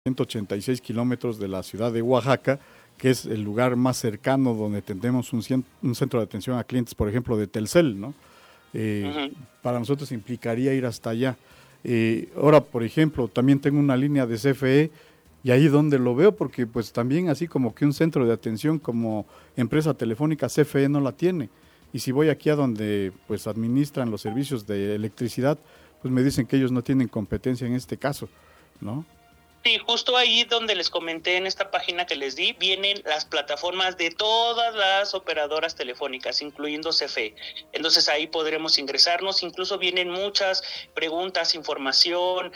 186 kilómetros de la ciudad de Oaxaca, que es el lugar más cercano donde tendremos un centro de atención a clientes, por ejemplo, de Telcel, ¿no? Para nosotros implicaría ir hasta allá. Ahora, por ejemplo, también tengo una línea de CFE y ahí donde lo veo, porque pues también así como que un centro de atención como empresa telefónica CFE no la tiene. Y si voy aquí a donde pues administran los servicios de electricidad, pues me dicen que ellos no tienen competencia en este caso, ¿no? Sí, justo ahí donde les comenté en esta página que les di, vienen las plataformas de todas las operadoras telefónicas, incluyendo CFE. Entonces ahí podremos ingresarnos, incluso vienen muchas preguntas, información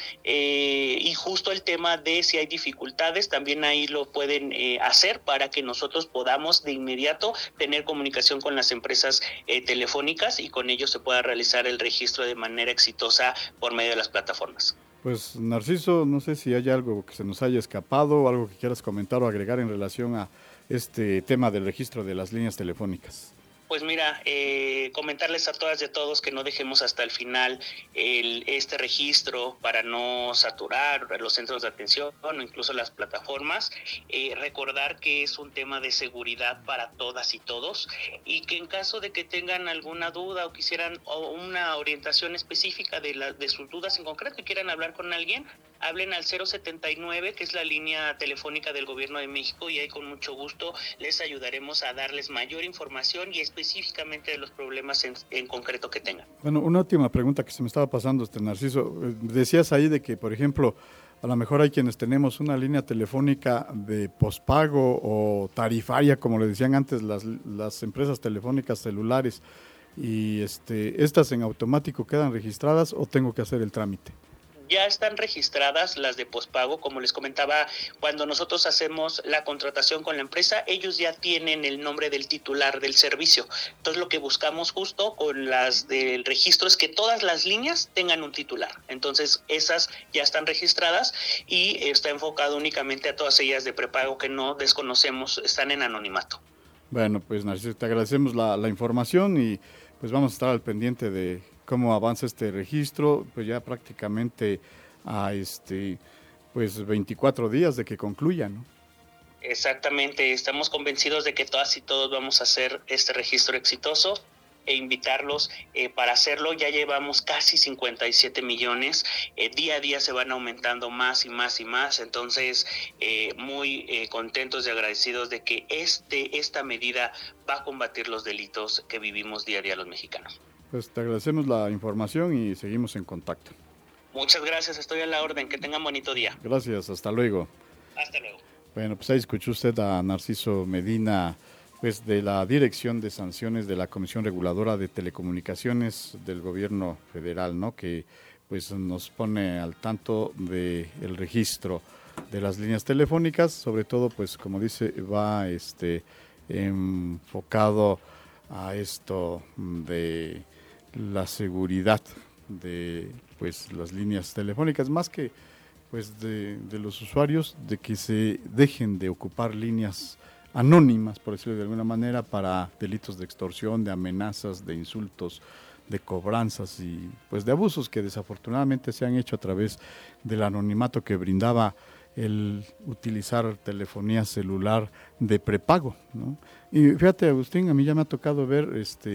y justo el tema de si hay dificultades, también ahí lo pueden hacer para que nosotros podamos de inmediato tener comunicación con las empresas telefónicas y con ellos se pueda realizar el registro de manera exitosa por medio de las plataformas. Pues Narciso, no sé si hay algo que se nos haya escapado o algo que quieras comentar o agregar en relación a este tema del registro de las líneas telefónicas. Pues mira, comentarles a todas y a todos que no dejemos hasta el final este registro para no saturar los centros de atención o incluso las plataformas. Recordar que es un tema de seguridad para todas y todos y que en caso de que tengan alguna duda o quisieran una orientación específica de sus dudas en concreto y quieran hablar con alguien, hablen al 079, que es la línea telefónica del Gobierno de México, y ahí con mucho gusto les ayudaremos a darles mayor información y específicamente de los problemas en concreto que tengan. Bueno, una última pregunta que se me estaba pasando, Narciso. Decías ahí de que, por ejemplo, a lo mejor hay quienes tenemos una línea telefónica de pospago o tarifaria, como le decían antes las empresas telefónicas celulares, y estas en automático quedan registradas o tengo que hacer el trámite. Ya están registradas las de pospago, como les comentaba, cuando nosotros hacemos la contratación con la empresa, ellos ya tienen el nombre del titular del servicio. Entonces lo que buscamos justo con las del registro es que todas las líneas tengan un titular. Entonces esas ya están registradas y está enfocado únicamente a todas ellas de prepago que no desconocemos, están en anonimato. Bueno, pues Narciso, te agradecemos la información y pues vamos a estar al pendiente de cómo avanza este registro, pues ya prácticamente a pues 24 días de que concluya, ¿no? Exactamente, estamos convencidos de que todas y todos vamos a hacer este registro exitoso e invitarlos para hacerlo. Ya llevamos casi 57 millones, día a día se van aumentando más y más y más, entonces muy contentos y agradecidos de que esta medida va a combatir los delitos que vivimos día a día los mexicanos. Pues te agradecemos la información y seguimos en contacto. Muchas gracias, estoy a la orden, que tengan bonito día. Gracias, hasta luego. Hasta luego. Bueno, pues ahí escuchó usted a Narciso Medina, pues de la Dirección de Sanciones de la Comisión Reguladora de Telecomunicaciones del Gobierno Federal, ¿no? Que pues nos pone al tanto del registro de las líneas telefónicas, sobre todo pues como dice, va enfocado a esto de la seguridad de pues las líneas telefónicas, más que pues de los usuarios, de que se dejen de ocupar líneas anónimas, por decirlo de alguna manera, para delitos de extorsión, de amenazas, de insultos, de cobranzas y pues de abusos que desafortunadamente se han hecho a través del anonimato que brindaba el utilizar telefonía celular de prepago, ¿no? Y fíjate, Agustín, a mí ya me ha tocado ver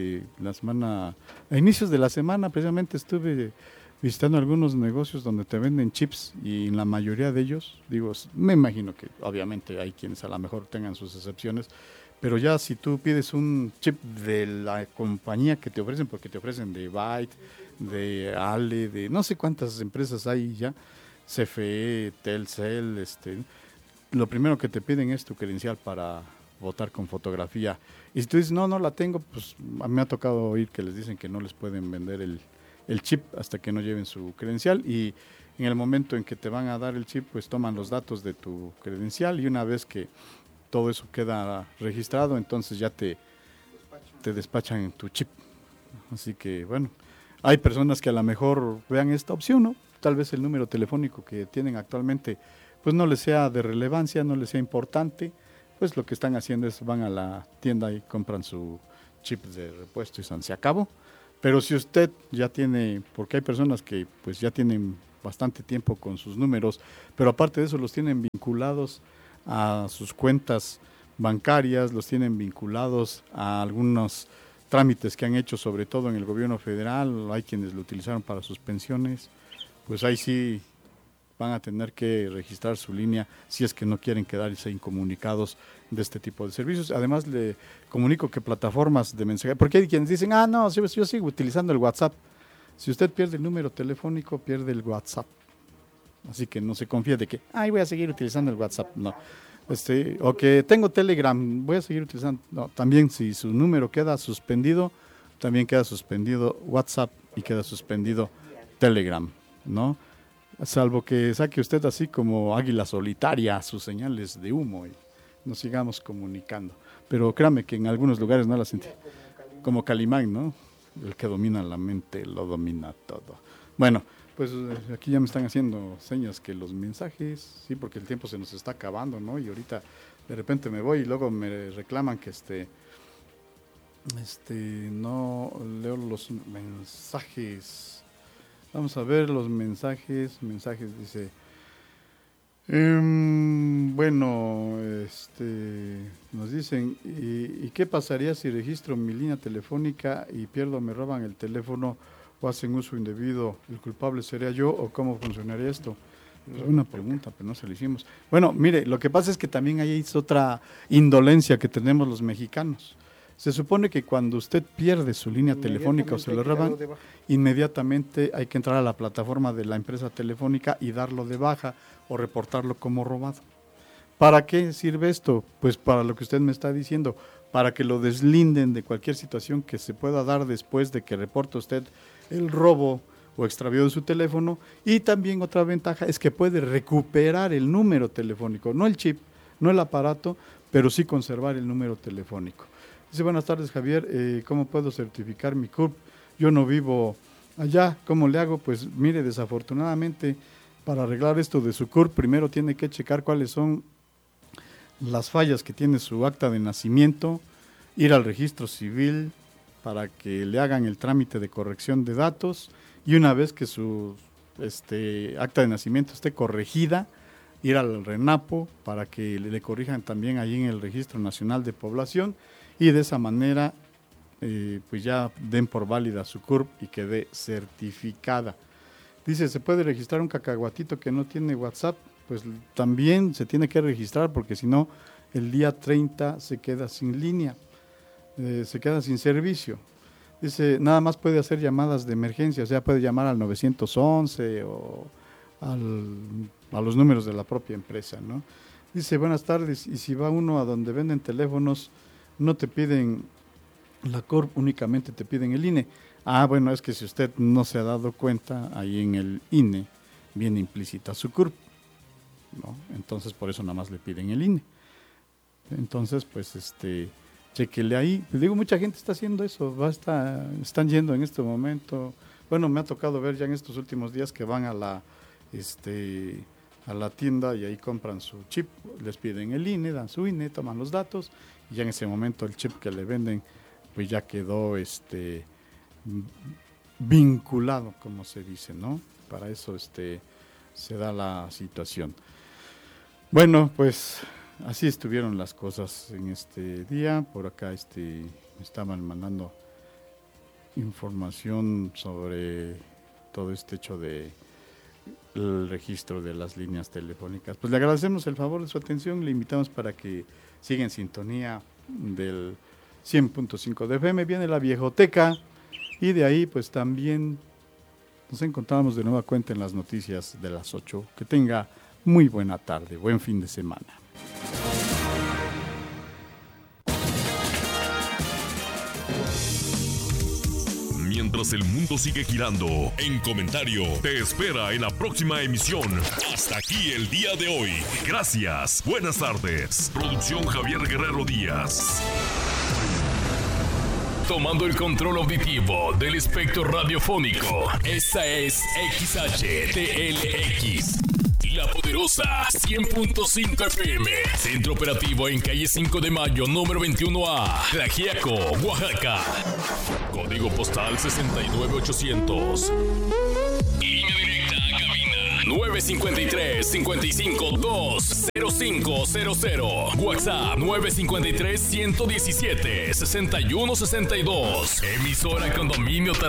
a inicios de la semana precisamente estuve visitando algunos negocios donde te venden chips y en la mayoría de ellos, digo, me imagino que obviamente hay quienes a lo mejor tengan sus excepciones, pero ya si tú pides un chip de la compañía que te ofrecen, porque te ofrecen de Byte, de Ale, de no sé cuántas empresas hay ya, CFE, Telcel, lo primero que te piden es tu credencial para votar con fotografía. Y si tú dices, no la tengo, pues me ha tocado oír que les dicen que no les pueden vender el chip hasta que no lleven su credencial y en el momento en que te van a dar el chip, pues toman los datos de tu credencial y una vez que todo eso queda registrado, entonces ya te despachan en tu chip. Así que, bueno, hay personas que a lo mejor vean esta opción, ¿no? Tal vez el número telefónico que tienen actualmente pues no les sea de relevancia, no les sea importante, pues lo que están haciendo es van a la tienda y compran su chip de repuesto y se acabó. Pero si usted ya tiene, porque hay personas que pues ya tienen bastante tiempo con sus números, pero aparte de eso los tienen vinculados a sus cuentas bancarias, los tienen vinculados a algunos trámites que han hecho, sobre todo en el gobierno federal. Hay quienes lo utilizaron para sus pensiones, pues ahí sí van a tener que registrar su línea si es que no quieren quedarse incomunicados de este tipo de servicios. Además, le comunico que plataformas de mensajería, porque hay quienes dicen, no, yo sigo utilizando el WhatsApp. Si usted pierde el número telefónico, pierde el WhatsApp. Así que no se confíe de que, voy a seguir utilizando el WhatsApp. No. O que tengo Telegram, voy a seguir utilizando. No, también si su número queda suspendido, también queda suspendido WhatsApp y queda suspendido Telegram, ¿no? Salvo que saque usted así como águila solitaria sus señales de humo y nos sigamos comunicando. Pero créame que en algunos lugares no la sentí. Como Calimán, ¿no? El que domina la mente lo domina todo. Bueno, pues aquí ya me están haciendo señas que los mensajes, sí, porque el tiempo se nos está acabando, ¿no? Y ahorita de repente me voy y luego me reclaman que no leo los mensajes. Vamos a ver los mensajes, dice, nos dicen, ¿y qué pasaría si registro mi línea telefónica y me roban el teléfono o hacen uso indebido? ¿El culpable sería yo o cómo funcionaría esto? Es una pregunta, pero no se la hicimos. Bueno, mire, lo que pasa es que también ahí es otra indolencia que tenemos los mexicanos. Se supone que cuando usted pierde su línea telefónica o se lo roban, inmediatamente hay que entrar a la plataforma de la empresa telefónica y darlo de baja o reportarlo como robado. ¿Para qué sirve esto? Pues para lo que usted me está diciendo, para que lo deslinden de cualquier situación que se pueda dar después de que reporte usted el robo o extravío de su teléfono. Y también otra ventaja es que puede recuperar el número telefónico, no el chip, no el aparato, pero sí conservar el número telefónico. Dice, buenas tardes, Javier, ¿cómo puedo certificar mi CURP? Yo no vivo allá, ¿cómo le hago? Pues mire, desafortunadamente, para arreglar esto de su CURP, primero tiene que checar cuáles son las fallas que tiene su acta de nacimiento, ir al registro civil para que le hagan el trámite de corrección de datos, y una vez que su acta de nacimiento esté corregida, ir al RENAPO para que le corrijan también ahí en el Registro Nacional de Población, y de esa manera pues ya den por válida su CURP y quede certificada. Dice, ¿se puede registrar un cacahuatito que no tiene WhatsApp? Pues también se tiene que registrar, porque si no, el día 30 se queda sin línea, se queda sin servicio. Dice, nada más puede hacer llamadas de emergencia, o sea, puede llamar al 911 o a los números de la propia empresa, ¿no? Dice, buenas tardes, y si va uno a donde venden teléfonos, no te piden la CURP, únicamente te piden el INE. Bueno, es que si usted no se ha dado cuenta, ahí en el INE viene implícita su CURP, ¿no? Entonces, por eso nada más le piden el INE. Entonces, pues, chequele ahí. Les digo, mucha gente está haciendo eso, están yendo en este momento. Bueno, me ha tocado ver ya en estos últimos días que van a la tienda y ahí compran su chip, les piden el INE, dan su INE, toman los datos, y ya en ese momento el chip que le venden pues ya quedó vinculado, como se dice, ¿no? Para eso se da la situación. Bueno, pues así estuvieron las cosas en este día. Por acá me estaban mandando información sobre todo este hecho de el registro de las líneas telefónicas. Pues le agradecemos el favor de su atención, le invitamos para que siga en sintonía del 100.5 de FM, viene la Viejoteca, y de ahí pues también nos encontramos de nueva cuenta en las noticias de las 8. Que tenga muy buena tarde, buen fin de semana. Mientras el mundo sigue girando, En Comentario te espera en la próxima emisión. Hasta aquí el día de hoy. Gracias. Buenas tardes. Producción Javier Guerrero Díaz. Tomando el control auditivo del espectro radiofónico. Esta es XHTLX. La Poderosa 100.5 FM. Centro operativo en calle 5 de Mayo, número 21A. Tlaxiaco, Oaxaca. Código postal 69800. Línea directa a cabina 953-55-20500. WhatsApp 953-117-6162. Emisora con dominio terrestre